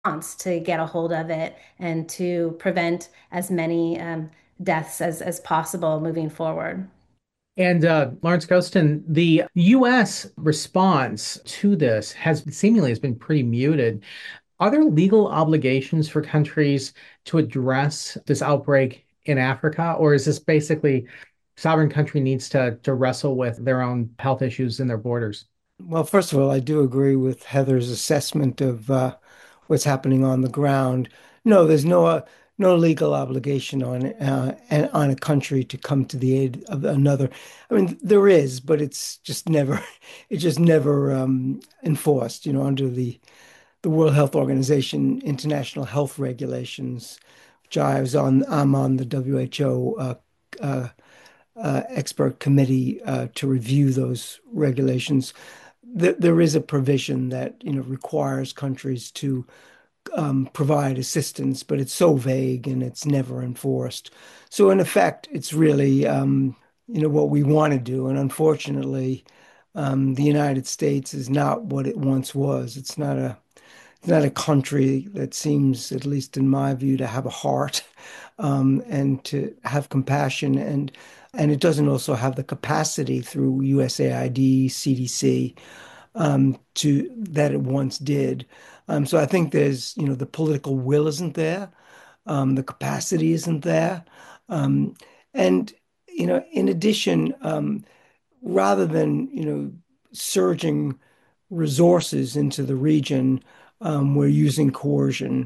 to get a hold of it and to prevent as many deaths as possible moving forward. And Lawrence Gostin, the U.S. response to this has been pretty muted. Are there legal obligations for countries to address this outbreak in Africa, or is this basically sovereign country needs to wrestle with their own health issues in their borders? Well, first of all, I do agree with Heather's assessment of what's happening on the ground. No, there's no legal obligation on a country to come to the aid of another. I mean, there is, but it's just never enforced. Under the World Health Organization international health regulations, which I'm on the WHO uh, expert committee to review those regulations. There is a provision that requires countries to provide assistance, but it's so vague and it's never enforced. So in effect, it's really what we want to do, and unfortunately, the United States is not what it once was. It's not a country that seems, at least in my view, to have a heart and to have compassion, and it doesn't also have the capacity through USAID, CDC, to that it once did. So I think the political will isn't there, the capacity isn't there, and in addition, rather than surging resources into the region, we're using coercion,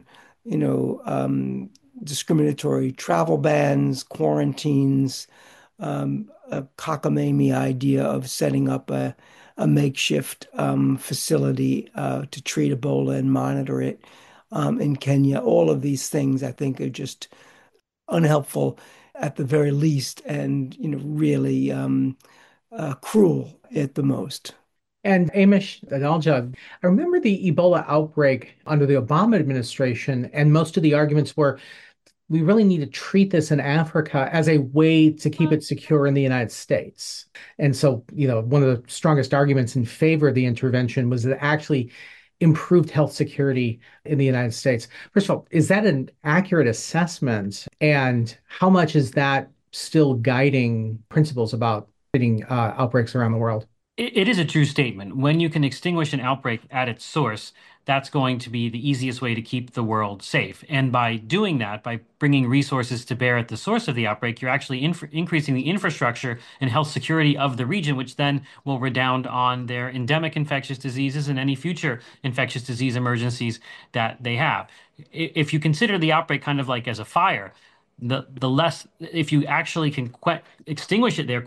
discriminatory travel bans, quarantines, a cockamamie idea of setting up a makeshift facility to treat Ebola and monitor it in Kenya. All of these things, I think, are just unhelpful at the very least, and really cruel at the most. And Amish Adalja, I remember the Ebola outbreak under the Obama administration, and most of the arguments were we really need to treat this in Africa as a way to keep it secure in the United States. And so, one of the strongest arguments in favor of the intervention was that it actually improved health security in the United States. First of all, is that an accurate assessment? And how much is that still guiding principles about treating outbreaks around the world? It is a true statement. When you can extinguish an outbreak at its source, that's going to be the easiest way to keep the world safe. And by doing that, by bringing resources to bear at the source of the outbreak, you're actually increasing the infrastructure and health security of the region, which then will redound on their endemic infectious diseases and any future infectious disease emergencies that they have. If you consider the outbreak kind of like as a fire, the less, if you actually can extinguish it there,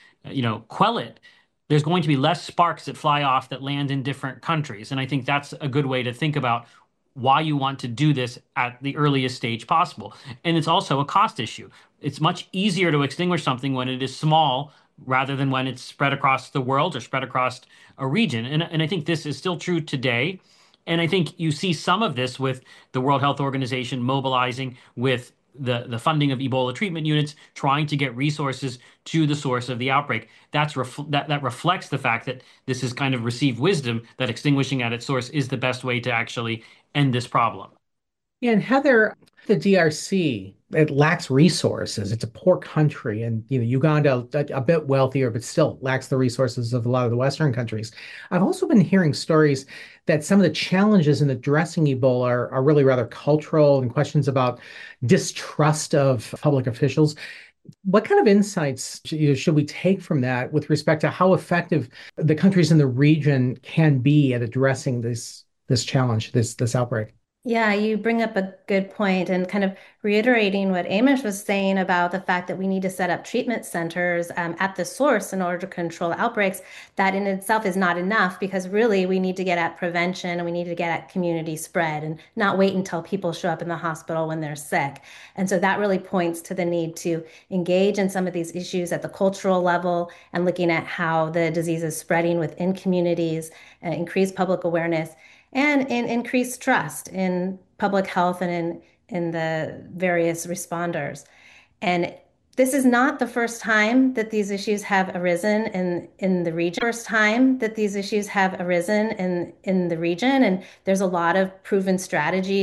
quell it, there's going to be less sparks that fly off that land in different countries. And I think that's a good way to think about why you want to do this at the earliest stage possible. And it's also a cost issue. It's much easier to extinguish something when it is small rather than when it's spread across the world or spread across a region. And I think this is still true today. And I think you see some of this with the World Health Organization mobilizing with the funding of Ebola treatment units, trying to get resources to the source of the outbreak. That reflects the fact that this is kind of received wisdom that extinguishing at its source is the best way to actually end this problem. Yeah, and Heather, the DRC, it lacks resources. It's a poor country, and Uganda a bit wealthier, but still lacks the resources of a lot of the Western countries. I've also been hearing stories that some of the challenges in addressing Ebola are really rather cultural and questions about distrust of public officials. What kind of insights should we take from that with respect to how effective the countries in the region can be at addressing this challenge, this outbreak? Yeah, you bring up a good point and kind of reiterating what Amish was saying about the fact that we need to set up treatment centers at the source in order to control outbreaks. That in itself is not enough because really we need to get at prevention and we need to get at community spread and not wait until people show up in the hospital when they're sick. And so that really points to the need to engage in some of these issues at the cultural level and looking at how the disease is spreading within communities, increase public awareness and in increased trust in public health and in the various responders. And this is not the first time that these issues have arisen in the region. First time that these issues have arisen in the region, and there's a lot of proven strategies